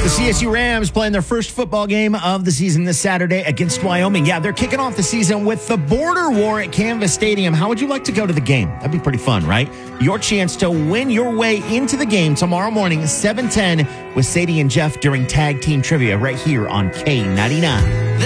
The CSU Rams playing their first football game of the season this Saturday against Wyoming. Yeah, they're kicking off the season with the Border War at Canvas Stadium. How would you like to go to the game? That'd be pretty fun, right? Your chance to win your way into the game tomorrow morning at 7:10 with Sadie and Jeff during Tag Team Trivia right here on K99.